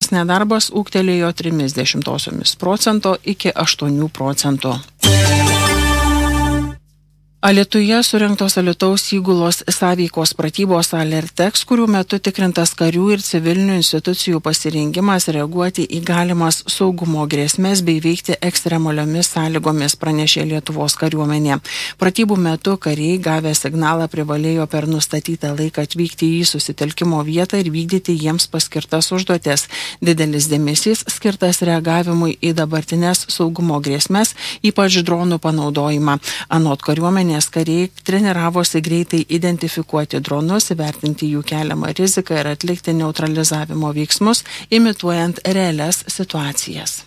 vidurkis nedarbas ūgtelėjo 0,3% iki 8%. Alytuje surengtos Alytaus įgulos sąveikos pratybos Alertex, kurių metu tikrintas karių ir civilinių institucijų pasirengimas reaguoti į galimas saugumo grėsmės bei veikti ekstremaliomis sąlygomis, pranešė Lietuvos kariuomenė. Pratybų metu kariai gavę signalą privalėjo per nustatytą laiką atvykti į susitelkimo vietą ir vykdyti jiems paskirtas užduotis. Didelis dėmesys skirtas reagavimui į dabartinės saugumo grėsmes, ypač dronų panaudojimą. Anot kariuomenės kariai treniravosi greitai identifikuoti dronus, įvertinti jų keliamą riziką ir atlikti neutralizavimo veiksmus, imituojant realias situacijas.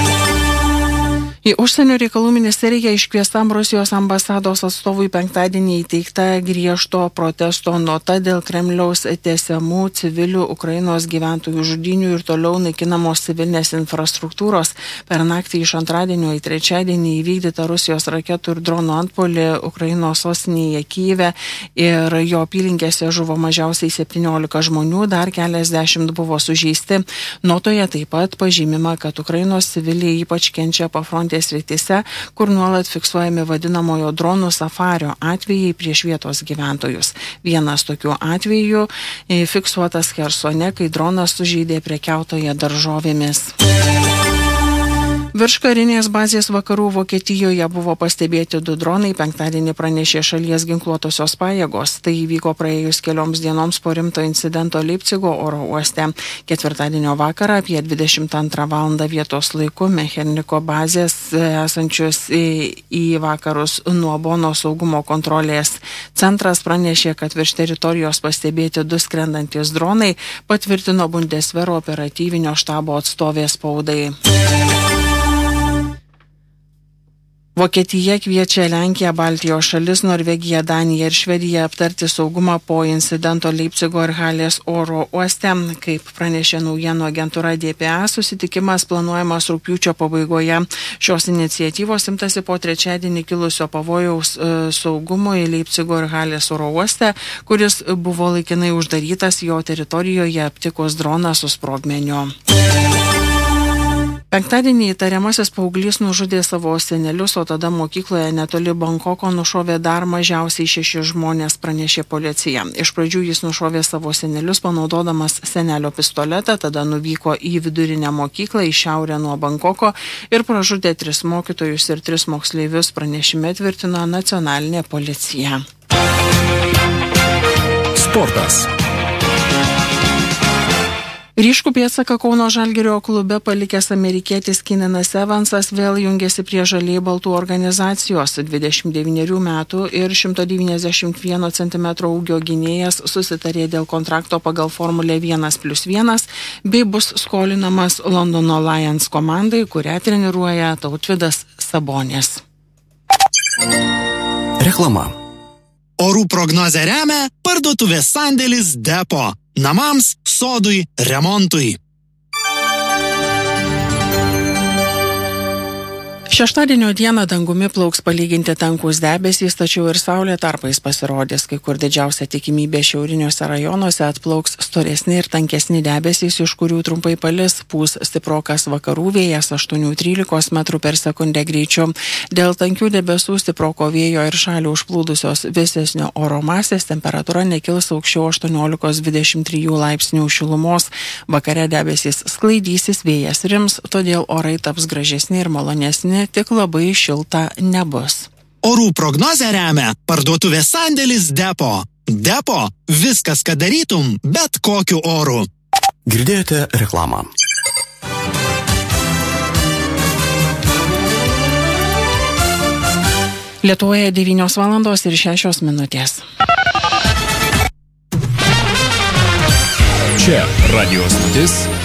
Į užsienio reikalų ministeriją iškviestam Rusijos ambasados atstovui penktadienį įteikta griežto protesto nota dėl Kremliaus tęsiamų civilių Ukrainos gyventojų žudynių ir toliau naikinamos civilinės infrastruktūros. Per naktį iš antradienio į trečiadienį įvykdyta Rusijos raketų ir dronų antpuolį Ukrainos sostinėje Kyjive ir jo apylinkėse žuvo mažiausiai 17 žmonių, dar keliasdešimt buvo sužeisti. Notoje taip pat pažymima, kad Ukrainos civiliai ypač kenčia pafrontės srityse, kur nuolat fiksuojami vadinamojo dronų safario atvejai prieš vietos gyventojus. Vienas tokių atvejų fiksuotas Chersone, kai dronas sužeidė prekiautoją daržovėmis. Virš karinės bazės vakarų Vokietijoje buvo pastebėti 2 dronai, penktadienį pranešė šalies ginkluotosios pajėgos. Tai įvyko praėjus kelioms dienoms po rimto incidento Leipcigo oro uoste. Ketvirtadienio vakarą apie 22 val. Vietos laiku Mecherniko bazės esančios į vakarus nuo Bono saugumo kontrolės centras pranešė, kad virš teritorijos pastebėti 2 skrendantis dronai, patvirtino Bundeswehro operatyvinio štabo atstovė spaudai. Vokietija kviečia Lenkiją, Baltijos šalis, Norvegiją, Daniją ir Švediją aptarti saugumą po incidento Leipcigo ir Halės oro uoste. Kaip pranešė naujienų agentūra DPA, susitikimas planuojamas rugpjūčio pabaigoje. Šios iniciatyvos imtasi po trečiadienį kilusio pavojaus saugumui Leipcigo ir Halės oro uoste, kuris buvo laikinai uždarytas, jo teritorijoje aptikus droną su sprogmeniu. Penktadienį įtariamasis paauglys nužudė savo senelius, o tada mokykloje netoli Bankoko nušovė dar mažiausiai 6 žmonės, pranešė policija. Iš pradžių jis nušovė savo senelius panaudodamas senelio pistoletą, tada nuvyko į vidurinę mokyklą į šiaurę nuo Bankoko ir pražudė 3 mokytojus ir 3 moksleivius, pranešime tvirtino nacionalinė policija. Sportas. Ryškų pėdsaką Kauno Žalgirio klube palikęs amerikietis Keenanas Evansas vėl jungiasi prie žaliai baltų organizacijos. 29 metų ir 191 cm ūgio gynėjas susitarė dėl kontrakto pagal Formulę 1+1 bei bus skolinamas Londono Lions komandai, kurią treniruoja Tautvydas Sabonis. Reklama. Orų prognozę remia parduotuvės sandėlis Depo. Namams, sodui, remontui. Šeštadienio dieną dangumi plauks palyginti tankūs debesys, tačiau ir saulė tarpais pasirodys, kai kur didžiausia tikimybė šiauriniuose rajonuose atplauks storesni ir tankesni debesys, iš kurių trumpai palis, pūs stiprokas vakarų vėjas 8-13 metrų per sekundę greičiu. Dėl tankių debesų, stiproko vėjo ir šalį užplūdusios vėsesnio oro masės temperatūra nekils aukščiau 18-23 laipsnių šilumos. Vakare debesys sklaidysis, vėjas rims, todėl orai taps gražesni ir malonesni, tik labai šilta nebus. Orų prognozę remia parduotuvės sandėlis Depo. Depo – viskas, ką darytum, bet kokiu oru. Girdėjote reklamą. Lietuvoje 9:06. Čia radio stotis